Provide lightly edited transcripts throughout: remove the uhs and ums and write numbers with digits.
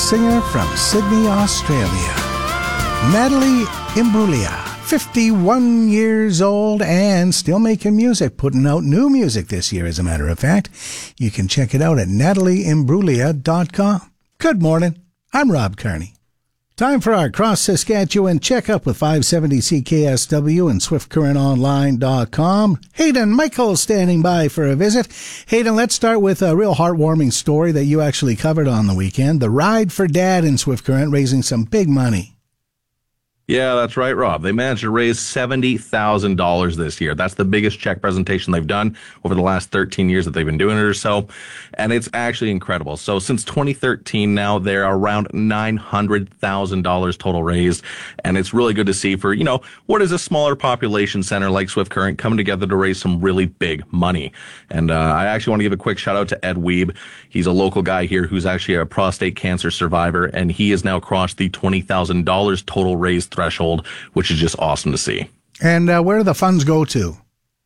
singer from Sydney, Australia. Natalie Imbruglia, 51 years old and still making music, putting out new music this year, as a matter of fact. You can check it out at natalieimbruglia.com. Good morning. I'm Rob Kearney. Time for our Cross Saskatchewan checkup with 570 CKSW and SwiftCurrentOnline.com. Hayden Michael standing by for a visit. Hayden, let's start with a real heartwarming story that you actually covered on the weekend. The Ride for Dad in Swift Current raising some big money. Yeah, that's right, Rob. They managed to raise $70,000 this year. That's the biggest check presentation they've done over the last 13 years that they've been doing it or so. And it's actually incredible. So since 2013 now, they're around $900,000 total raised. And it's really good to see for, what is a smaller population center like Swift Current coming together to raise some really big money. And I actually want to give a quick shout out to Ed Weeb. He's a local guy here who's actually a prostate cancer survivor. And he has now crossed the $20,000 total raised threshold, which is just awesome to see. And where do the funds go to?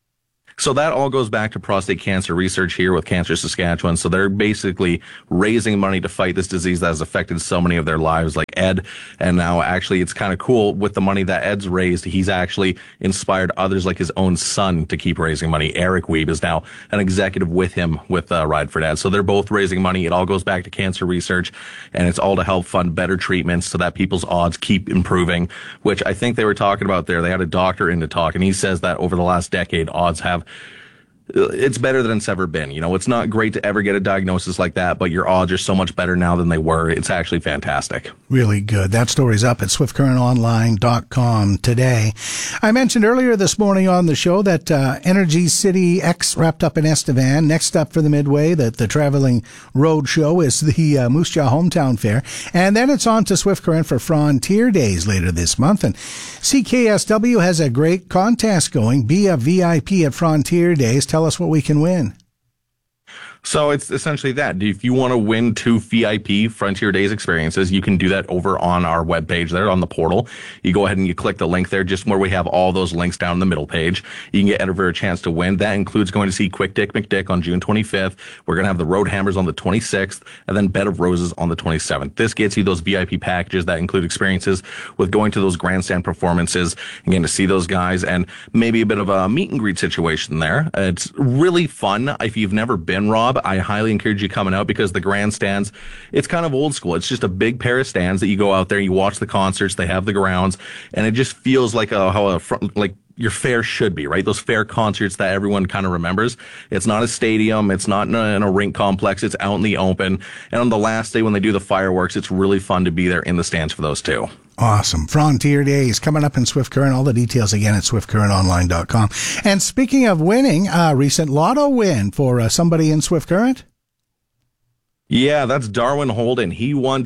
So that all goes back to prostate cancer research here with Cancer Saskatchewan. So they're basically raising money to fight this disease that has affected so many of their lives, like Ed. And now actually it's kind of cool with the money that Ed's raised. He's actually inspired others like his own son to keep raising money. Eric Weeb is now an executive with him with Ride for Dad. So they're both raising money. It all goes back to cancer research, and it's all to help fund better treatments so that people's odds keep improving, which I think they were talking about there. They had a doctor in to talk, and he says that over the last decade, odds have it's better than it's ever been. It's not great to ever get a diagnosis like that, but your odds are so much better now than they were. It's actually fantastic. Really good. That story's up at SwiftCurrentOnline.com today. I mentioned earlier this morning on the show that Energy City X wrapped up in Estevan. Next up for the Midway, the traveling road show, is the Moose Jaw Hometown Fair. And then it's on to Swift Current for Frontier Days later this month. And CKSW has a great contest going. Be a VIP at Frontier Days. Tell us what we can win. So it's essentially that. If you want to win 2 VIP Frontier Days experiences, you can do that over on our webpage there on the portal. You go ahead and you click the link there, just where we have all those links down in the middle page. You can get entered for a chance to win. That includes going to see Quick Dick McDick on June 25th. We're going to have the Road Hammers on the 26th, and then Bed of Roses on the 27th. This gets you those VIP packages that include experiences with going to those grandstand performances and getting to see those guys, and maybe a bit of a meet and greet situation there. It's really fun. If you've never been, Rob, I highly encourage you coming out, because the grandstands, it's kind of old school. It's just a big pair of stands that you go out there, you watch the concerts, they have the grounds, and it just feels like like your fair should be, right? Those fair concerts that everyone kind of remembers. It's not a stadium. It's not in a rink complex. It's out in the open. And on the last day when they do the fireworks, it's really fun to be there in the stands for those too. Awesome. Frontier Days coming up in Swift Current. All the details again at SwiftCurrentOnline.com. And speaking of winning, recent lotto win for somebody in Swift Current. Yeah, that's Darwin Holden. He won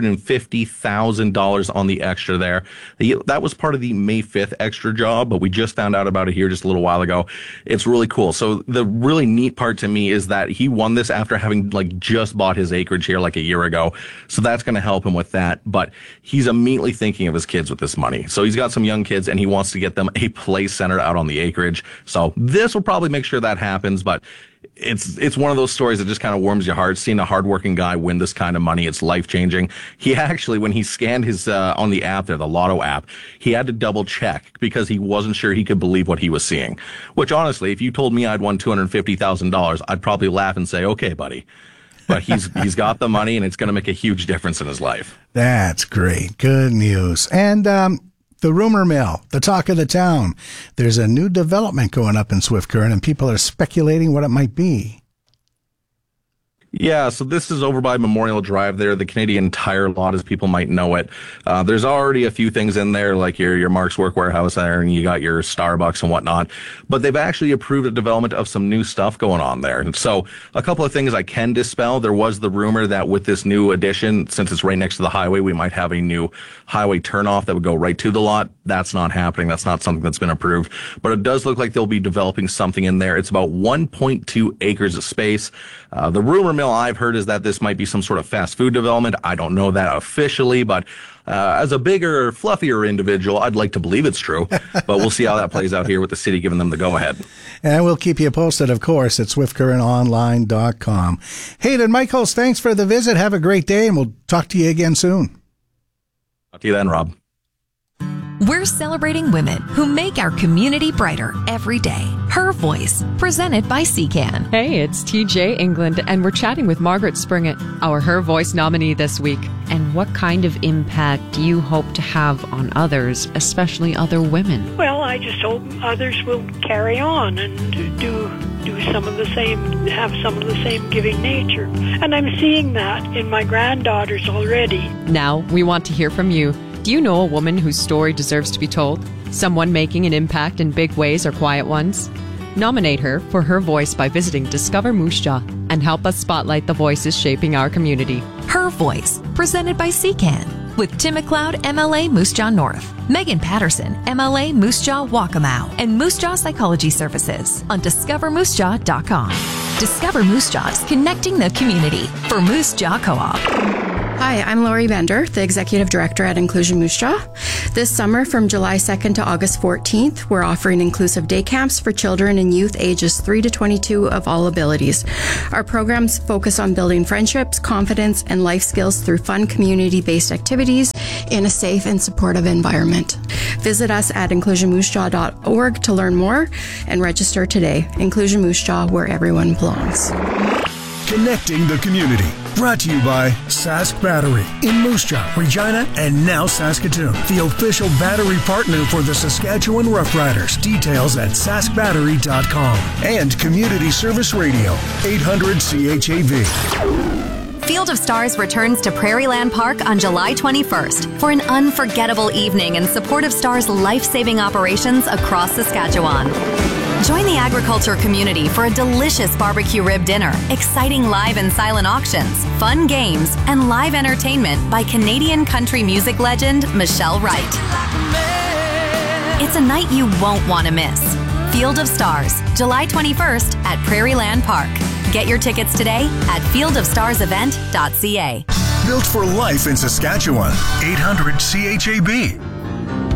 $250,000 on the extra there. That was part of the May 5th extra job, but we just found out about it here just a little while ago. It's really cool. So the really neat part to me is that he won this after having just bought his acreage here a year ago. So that's going to help him with that. But he's immediately thinking of his kids with this money. So he's got some young kids and he wants to get them a play center out on the acreage. So this will probably make sure that happens, but it's one of those stories that just kind of warms your heart. Seeing a hardworking guy win this kind of money, it's life-changing. He actually, when he scanned his on the app there, the Lotto app, he had to double check because he wasn't sure he could believe what he was seeing. Which honestly, if you told me I'd won $250,000, I'd probably laugh and say, "Okay, buddy." But he's got the money, and it's going to make a huge difference in his life. That's great. Good news. And the rumor mill, the talk of the town. There's a new development going up in Swift Current, and people are speculating what it might be. Yeah, so this is over by Memorial Drive there, the Canadian Tire lot, as people might know it. There's already a few things in there, like your Mark's Work Wearhouse there, and you got your Starbucks and whatnot. But they've actually approved a development of some new stuff going on there. And so a couple of things I can dispel. There was the rumor that with this new addition, since it's right next to the highway, we might have a new highway turnoff that would go right to the lot. That's not happening. That's not something that's been approved. But it does look like they'll be developing something in there. It's about 1.2 acres of space. The rumor mill I've heard is that this might be some sort of fast food development. I don't know that officially, but as a bigger, fluffier individual, I'd like to believe it's true. But we'll see how that plays out here with the city giving them the go-ahead. And we'll keep you posted, of course, at swiftcurrentonline.com. Hayden Michaels, thanks for the visit. Have a great day, and we'll talk to you again soon. Talk to you then, Rob. We're celebrating women who make our community brighter every day. Her Voice, presented by CCAN. Hey, it's TJ England, and we're chatting with Margaret Springett, our Her Voice nominee this week. And what kind of impact do you hope to have on others, especially other women? Well, I just hope others will carry on and do some of the same, have some of the same giving nature. And I'm seeing that in my granddaughters already. Now, we want to hear from you. Do you know a woman whose story deserves to be told? Someone making an impact in big ways or quiet ones? Nominate her for Her Voice by visiting Discover Moose Jaw and help us spotlight the voices shaping our community. Her Voice, presented by CCAN, with Tim McLeod, MLA Moose Jaw North, Megan Patterson, MLA Moose Jaw Waccamaw, and Moose Jaw Psychology Services on discovermoosejaw.com. Discover Moose Jaws, connecting the community for Moose Jaw Co-op. Hi, I'm Lori Bender, the Executive Director at Inclusion Moose Jaw. This summer, from July 2nd to August 14th, we're offering inclusive day camps for children and youth ages 3 to 22 of all abilities. Our programs focus on building friendships, confidence, and life skills through fun community-based activities in a safe and supportive environment. Visit us at inclusionmoosejaw.org to learn more and register today. Inclusion Moose Jaw, where everyone belongs. Connecting the community. Brought to you by Sask Battery in Moose Jaw, Regina, and now Saskatoon, the official battery partner for the Saskatchewan Roughriders. Details at saskbattery.com. And Community Service Radio, 800 CHAV. Field of Stars returns to Prairieland Park on July 21st for an unforgettable evening in support of Stars' life-saving operations across Saskatchewan. Join the agriculture community for a delicious barbecue rib dinner, exciting live and silent auctions, fun games, and live entertainment by Canadian country music legend Michelle Wright. It's a night you won't want to miss. Field of Stars, July 21st at Prairieland Park. Get your tickets today at fieldofstarsevent.ca. Built for life in Saskatchewan, 800 CHAB.